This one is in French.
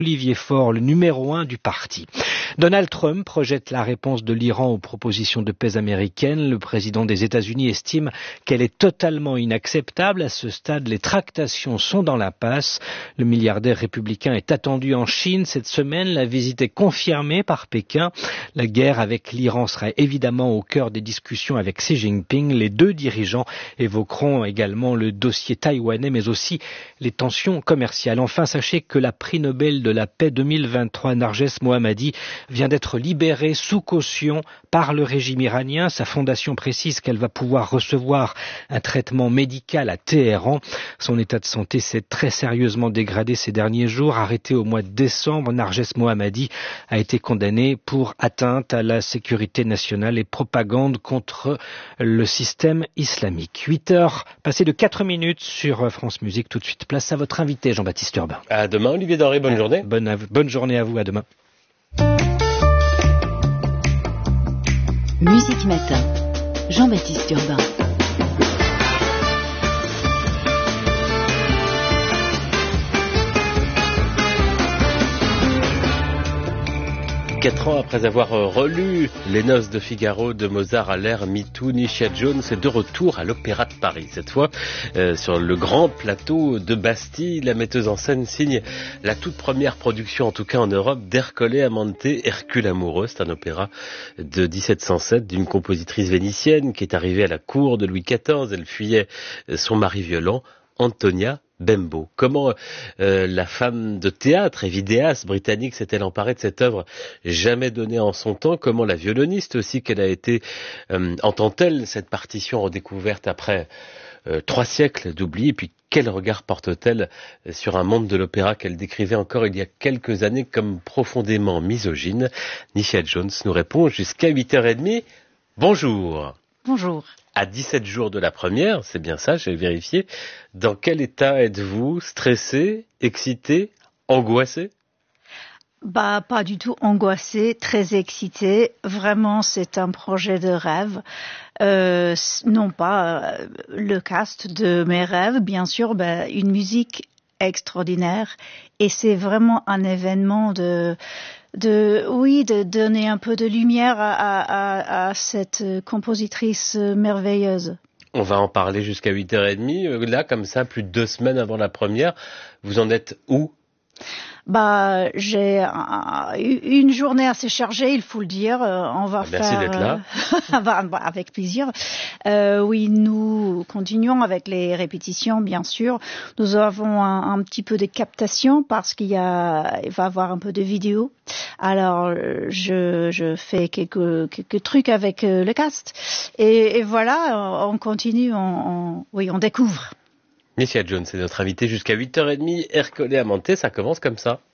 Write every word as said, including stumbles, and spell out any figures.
Olivier Faure, le numéro un du parti. Donald Trump projette la réponse de l'Iran aux propositions de paix américaines. Le président des États-Unis estime qu'elle est totalement inacceptable. À ce stade, les tractations sont dans l'impasse. Le milliardaire républicain est attendu en Chine cette semaine. La visite est confirmée par Pékin. La guerre avec l'Iran sera évidemment au cœur des discussions avec Xi Jinping. Les deux dirigeants évoqueront également le dossier taïwanais, mais aussi les tensions commerciales. Enfin, sachez que la prix Nobel de la paix deux mille vingt-trois, Narges Mohammadi, vient d'être libérée sous caution par le régime iranien. Sa fondation précise qu'elle va pouvoir recevoir un traitement médical à Téhéran. Son état de santé s'est très sérieusement dégradé ces derniers jours. Arrêté au mois de décembre, Narges Mohammadi a été condamné pour atteinte à la sécurité nationale et propagande contre le système islamique. huit heures passées de quatre minutes sur France Musique. Tout de suite, place à votre invité, Jean-Baptiste Urbain. À demain, Olivier Denré, bonne journée. Bonne, bonne journée à vous, à demain. Musique Matin, Jean-Baptiste Urbain. Quatre ans après avoir relu Les Noces de Figaro de Mozart à l'ère MeToo, Nisha Jones est de retour à l'Opéra de Paris. Cette fois, euh, sur le grand plateau de Bastille, la metteuse en scène signe la toute première production, en tout cas en Europe, d'Ercole Amante, Hercule amoureux. C'est un opéra de dix-sept cent sept d'une compositrice vénitienne qui est arrivée à la cour de Louis quatorze. Elle fuyait son mari violent, Antonia Bembo. Comment euh, la femme de théâtre et vidéaste britannique s'est-elle emparée de cette œuvre jamais donnée en son temps? Comment la violoniste aussi qu'elle a été euh, entend-elle cette partition redécouverte après euh, trois siècles d'oubli? Et puis quel regard porte-t-elle sur un monde de l'opéra qu'elle décrivait encore il y a quelques années comme profondément misogyne? Nisha Jones nous répond jusqu'à huit heures trente. Bonjour. Bonjour. À dix-sept jours de la première, c'est bien ça, j'ai vérifié. Dans quel état êtes-vous? Stressé, excité, angoissé? Bah, pas du tout angoissé, très excité. Vraiment, c'est un projet de rêve. Euh, non pas euh, le cast de mes rêves, bien sûr, bah, une musique extraordinaire. Et c'est vraiment un événement de... de oui de donner un peu de lumière à, à, à cette compositrice merveilleuse. On va en parler jusqu'à huit heures trente. Là, comme ça, plus de deux semaines avant la première, vous en êtes où? Bah, j'ai euh, une journée assez chargée, il faut le dire. Euh, on va ah, merci faire. Merci d'être là. Euh, avec plaisir. Euh, oui, nous continuons avec les répétitions, bien sûr. Nous avons un, un petit peu de captation parce qu'il y a, il va y avoir un peu de vidéo. Alors, je, je fais quelques, quelques trucs avec euh, le cast. Et, et voilà, on continue, on, on, oui, on découvre. Nisha Jones, c'est notre invité jusqu'à huit heures trente. Ercole Amante, ça commence comme ça.